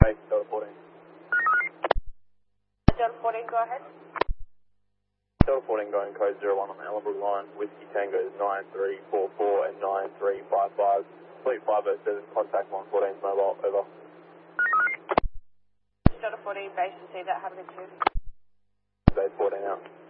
Hey, Delta 14. Delta 14, go ahead. Delta 14 going code 01 on the Ellenbrook line. Whiskey Tango 9344 and 9355. Fleet 507, contact 114's mobile, over. Delta 14, base and see that, have a good too. Base 14 out.